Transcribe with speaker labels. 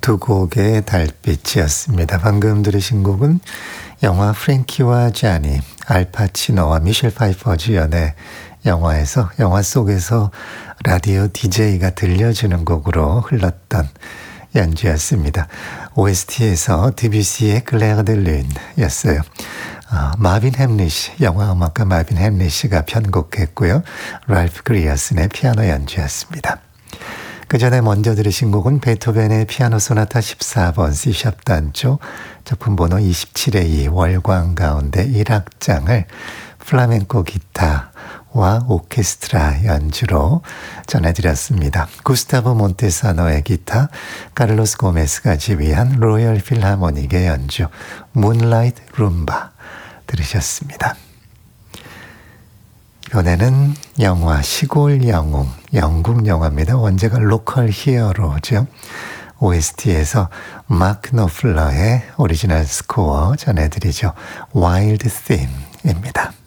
Speaker 1: 두 곡의 달빛이었습니다. 방금 들으신 곡은 영화 프랭키와 자니, 알파치노와 미셸 파이퍼 주연의 영화에서 영화 속에서 라디오 DJ가 들려주는 곡으로 흘렀던 연주였습니다. OST에서 드뷔시의 클레어 드 룬이었어요. 마빈 햄리시, 영화 음악가 마빈 햄리시가 편곡했고요. 랄프 그리어슨의 피아노 연주였습니다. 그 전에 먼저 들으신 곡은 베토벤의 피아노 소나타 14번 C샵 단조 작품 번호 27의 2 월광 가운데 1악장을 플라멩코 기타와 오케스트라 연주로 전해드렸습니다. 구스타보 몬테사노의 기타, 카를로스 고메스가 지휘한 로열 필하모닉의 연주 문라이트 룸바 들으셨습니다. 이번에는 영화 시골 영웅, 영국 영화입니다. 원제가 로컬 히어로죠. OST에서 마크 노플러의 오리지널 스코어 전해드리죠. 와일드 팀입니다.